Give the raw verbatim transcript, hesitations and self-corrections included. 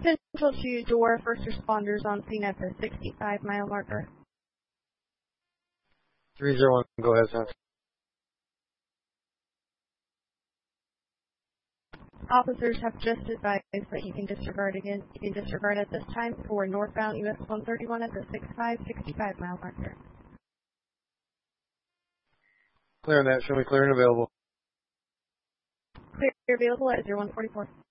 Central to door, first responders on scene at the sixty-five mile marker. three zero one, go ahead, Seth. Officers have just advised that you can disregard again. You can disregard at this time for northbound U S one thirty-one at the sixty-five, sixty-five mile marker. Clear on that. Show me clear and available. Clear available at zero one forty-four.